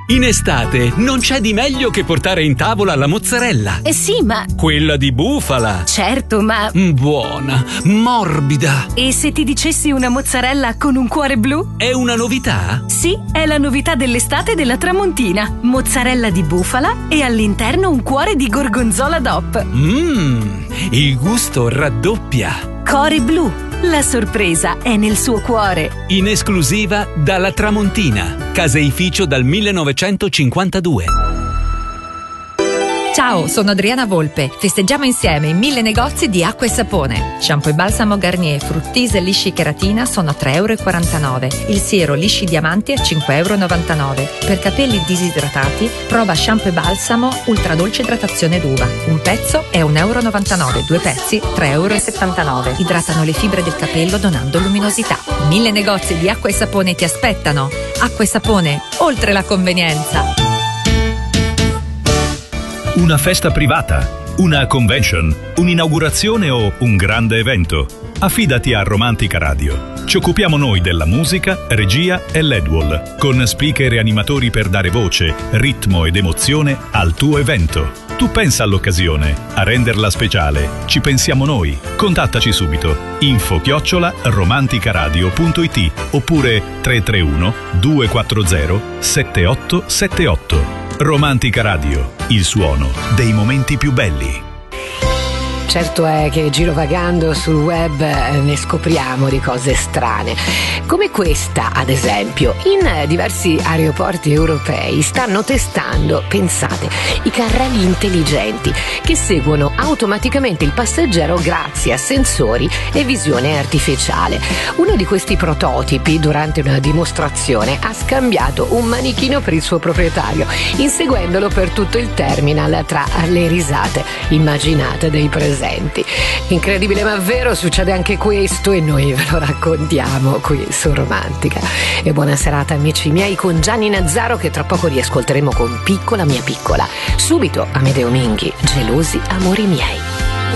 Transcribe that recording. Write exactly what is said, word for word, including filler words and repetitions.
In estate non c'è di meglio che portare in tavola la mozzarella. Eh sì, ma... Quella di bufala. Certo, ma... Buona, morbida. E se ti dicessi una mozzarella con un cuore blu? È una novità? Sì, è la novità dell'estate della Tramontina. Mozzarella di bufala e all'interno un cuore di gorgonzola D O P. Mmm, il gusto raddoppia. Cuore blu. La sorpresa è nel suo cuore. In esclusiva dalla Tramontina, caseificio dal millenovecentocinquantadue. Ciao, sono Adriana Volpe. Festeggiamo insieme in mille negozi di acqua e sapone. Shampoo e balsamo Garnier, Fruttise lisci cheratina sono a tre e quarantanove euro. Il siero lisci diamanti a cinque e novantanove euro. Per capelli disidratati, prova shampoo e balsamo ultra dolce idratazione d'uva. Un pezzo è un e novantanove euro, due pezzi tre e settantanove euro. Idratano le fibre del capello donando luminosità. Mille negozi di acqua e sapone ti aspettano. Acqua e sapone, oltre la convenienza. Una festa privata, una convention, un'inaugurazione o un grande evento? Affidati a Romantica Radio. Ci occupiamo noi della musica, regia e L E D wall, con speaker e animatori per dare voce, ritmo ed emozione al tuo evento. Tu pensa all'occasione, a renderla speciale. Ci pensiamo noi. Contattaci subito. Info chiocciola romanticaradio punto it oppure tre tre uno due quattro zero sette otto sette otto. Romantica Radio, il suono dei momenti più belli. Certo è che girovagando sul web ne scopriamo di cose strane, come questa ad esempio. In diversi aeroporti europei stanno testando, pensate, i carrelli intelligenti che seguono automaticamente il passeggero grazie a sensori e visione artificiale. Uno di questi prototipi, durante una dimostrazione, ha scambiato un manichino per il suo proprietario, inseguendolo per tutto il terminal tra le risate immaginate dei presenti. Incredibile ma vero, succede anche questo e noi ve lo raccontiamo qui su Romantica. E buona serata amici miei con Gianni Nazzaro, che tra poco riascolteremo con Piccola mia piccola. Subito Amedeo Minghi, Gelosi amori miei.